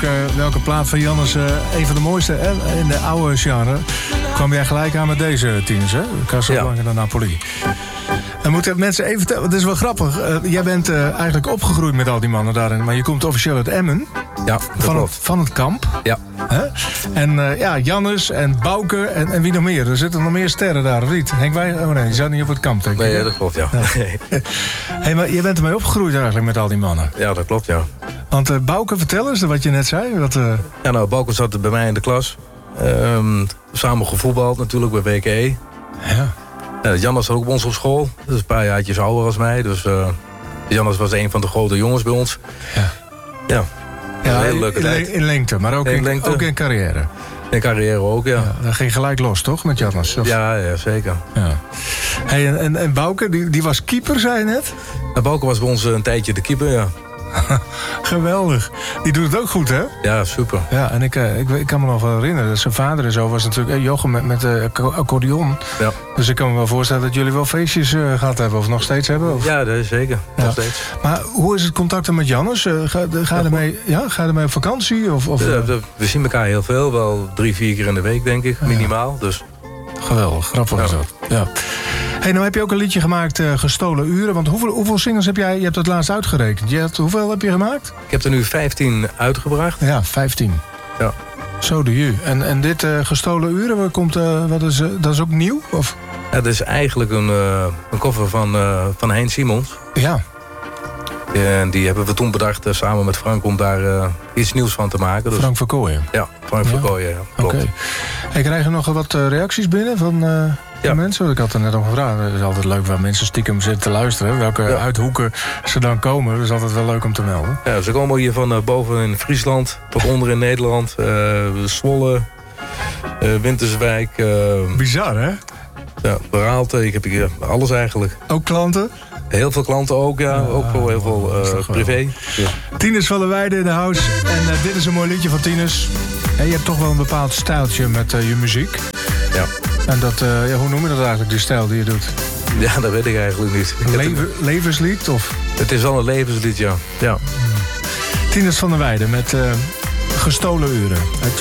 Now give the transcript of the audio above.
welke plaat van Jannes een van de mooiste in de oude genre, kwam jij gelijk aan met deze, Tinus, hè? Casablanca de Napoli. Dan moeten mensen even vertellen, het is wel grappig. Jij bent eigenlijk opgegroeid met al die mannen daarin, maar je komt officieel uit Emmen. Ja, van het kamp. Ja. En Jannes en Bouke en wie nog meer? Er zitten nog meer sterren daar, of niet? Henk Wij? Oh nee, die zat niet op het kamp, denk ik. Nee, dat klopt, ja. Hey, maar je bent ermee opgegroeid eigenlijk met al die mannen. Ja, dat klopt, ja. Want Bouke, vertel eens wat je net zei. Ja, nou, Bouke zat bij mij in de klas. Samen gevoetbald natuurlijk bij WKE. Ja. Jannes zat ook bij ons op school. Dat is een paar jaartjes ouder als mij. Dus Jannes was een van de grote jongens bij ons. Ja, een hele leuke tijd. In lengte, maar ook in carrière. In carrière ook, ja. Dat ging gelijk los, toch, met Jannes? Ja, zeker. Ja. Hey, en Bouke, die was keeper, zei je net? Bouke was bij ons een tijdje de keeper, ja. Geweldig. Die doet het ook goed, hè? Ja, super. Ja, en ik kan me nog wel herinneren dat zijn vader en zo was natuurlijk Jochem met accordeon. Ja. Dus ik kan me wel voorstellen dat jullie wel feestjes gehad hebben, of nog steeds hebben. Of? Ja, dat is zeker. Nog steeds. Maar hoe is het contact met Jannes? Ga je ermee op vakantie? Of we zien elkaar heel veel, wel 3-4 keer in de week, denk ik, minimaal. Dus. Geweldig, grappig is dat. Ja. Hey, nou heb je ook een liedje gemaakt, Gestolen Uren. Want hoeveel singles heb jij? Je hebt het laatst uitgerekend. Hoeveel heb je gemaakt? Ik heb er nu 15 uitgebracht. Ja, 15. Ja. Zo de ju. En dit Gestolen Uren, dat is ook nieuw? Of? Ja, dat is eigenlijk een cover van Hein Simons. Ja. En die hebben we toen bedacht samen met Frank om daar iets nieuws van te maken. Dus. Frank Verkooyen? Ja, Frank Verkooyen, ja. Klopt. Oké. Ik krijg nog wat reacties binnen van mensen. Ik had er net om gevraagd. Het is altijd leuk waar mensen stiekem zitten te luisteren. Welke uithoeken ze dan komen. Dat is altijd wel leuk om te melden. Ja, ze komen hier van boven in Friesland tot onder in Nederland. Zwolle, Winterswijk. Bizar, hè? Ja, Beraalte. Ik heb hier alles eigenlijk. Ook klanten? Heel veel klanten ook, ja. Ook wel heel veel privé. Ja. Tinus van der Weijden in de house. En dit is een mooi liedje van Tinus. En je hebt toch wel een bepaald stijltje met je muziek. Ja. En hoe noem je dat eigenlijk, die stijl die je doet? Ja, dat weet ik eigenlijk niet. Levenslied? Of? Het is wel een levenslied, ja. Tinus van der Weijden met Gestolen Uren uit